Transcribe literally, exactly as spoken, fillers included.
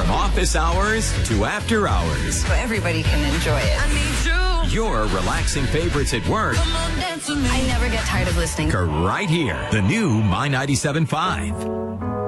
From office hours to after hours. So everybody can enjoy it. I need you. Your relaxing favorites at work. Come on, dance with me. I never get tired of listening. Right here. The new My ninety-seven point five.